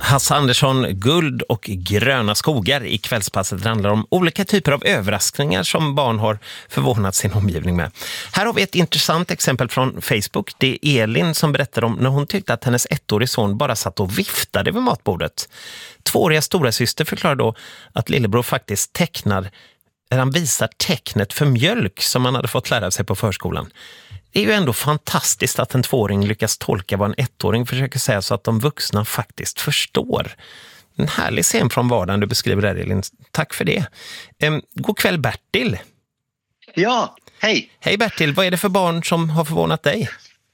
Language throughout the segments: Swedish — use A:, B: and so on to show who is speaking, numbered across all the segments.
A: Hasse Andersson, Guld och gröna skogar i kvällspasset handlar om olika typer av överraskningar som barn har förvånat sin omgivning med. Här har vi ett intressant exempel från Facebook. Det är Elin som berättar om när hon tyckte att hennes ettårige son bara satt och viftade vid matbordet. 2-åriga stora syster förklarar då att lillebror faktiskt han visar tecknet för mjölk som han hade fått lära sig på förskolan. Det är ju ändå fantastiskt att en 2-åring lyckas tolka vad en 1-åring försöker säga så att de vuxna faktiskt förstår. En härlig scen från vardagen du beskriver där, Elin. Tack för det. God kväll, Bertil.
B: Ja, hej.
A: Hej Bertil, vad är det för barn som har förvånat dig?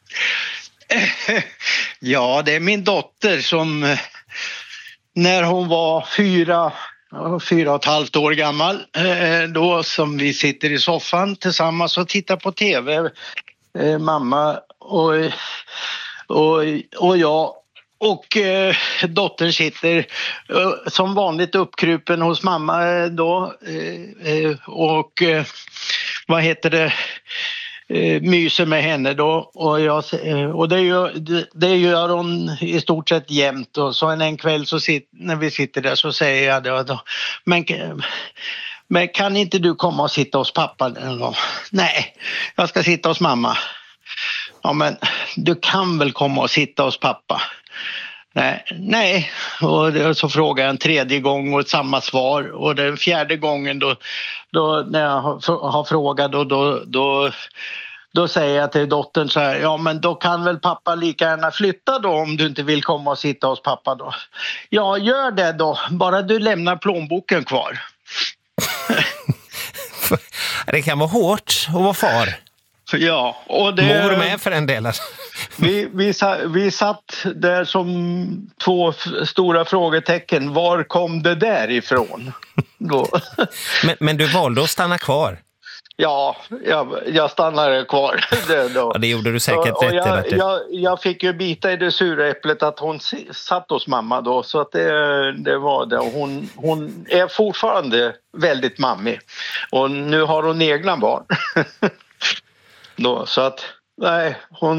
B: Ja, det är min dotter som när hon var 4,5 år gammal, då som vi sitter i soffan tillsammans och tittar på tv, mamma och jag och dottern sitter som vanligt uppkrupen hos mamma då och myser med henne då och det gör hon i stort sett jämt. Och så en kväll så när vi sitter där så säger jag då, men kan inte du komma och sitta hos pappa? Nej, jag ska sitta hos mamma. Ja, men du kan väl komma och sitta hos pappa? Nej. Och så frågar jag en 3:e gång och samma svar. Och den 4:e gången då när jag har frågat då säger jag till dottern så här: ja, men då kan väl pappa lika gärna flytta då om du inte vill komma och sitta hos pappa då. Ja, gör det då. Bara du lämnar plånboken kvar.
A: Det kan vara hårt att vara far.
B: Ja, och
A: mor med för en del.
B: Vi satt där som 2 stora frågetecken. Var kom det där ifrån?
A: men du valde att stanna kvar?
B: Ja, jag stannade kvar.
A: Ja, det gjorde du säkert rätt i, Bertil.
B: Jag fick ju bita i det sura äpplet att hon satt hos mamma då. Så att det var det. Hon är fortfarande väldigt mammig. Och nu har hon egna barn. Då, så att nej,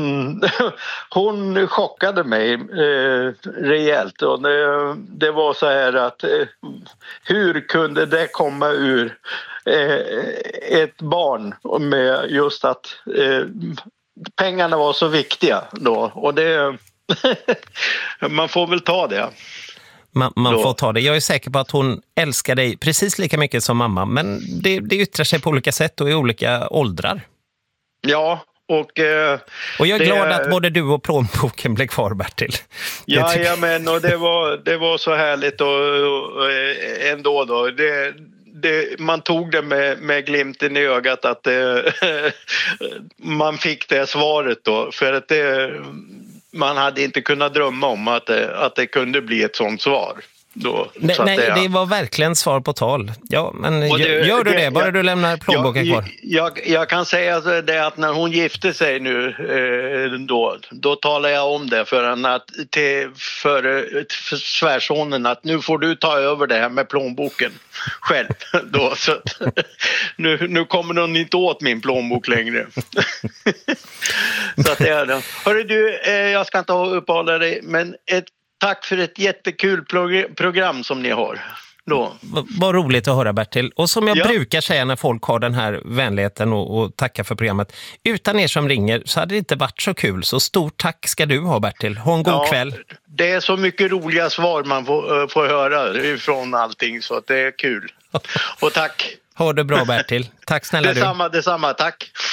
B: hon chockade mig rejält. Och det var så här att hur kunde det komma ur ett barn med just att pengarna var så viktiga då. Och det man får väl ta det.
A: Man får ta det. Jag är säker på att hon älskar dig precis lika mycket som mamma. Men det yttrar sig på olika sätt och i olika åldrar.
B: Ja, och
A: jag är glad att både du och plånboken blev kvar, Bertil.
B: Jajamän, och det var så härligt och ändå då. Man tog det med glimten i ögat att man fick det svaret då. För att man hade inte kunnat drömma om att det kunde bli ett sånt svar. Då,
A: nej, det var verkligen svar på tal. Ja, men gör du det? Bara du lämnar plånboken kvar.
B: Jag kan säga det att när hon gifte sig nu då talar jag om det för svärsonen att nu får du ta över det här med plånboken själv. Då, så nu kommer hon inte åt min plånbok längre. Så att det är det. Hörru du, jag ska inte uppehålla dig, men tack för ett jättekul program som ni har.
A: Vad roligt att höra, Bertil. Och som jag brukar säga när folk har den här vänligheten och tacka för programmet. Utan er som ringer så hade det inte varit så kul. Så stort tack ska du ha, Bertil. Ha en god kväll. Det är så mycket roliga svar man får höra ifrån allting, så att det är kul. Och tack. Ha det bra, Bertil. Tack snälla du. Detsamma, tack.